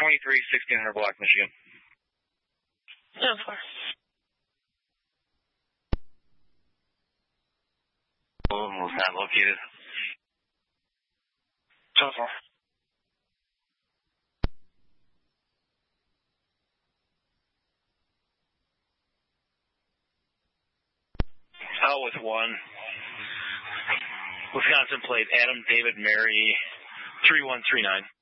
1600 block, Michigan. So far. Was not located. So far. Out with 1. Wisconsin played Adam David Mary 3139.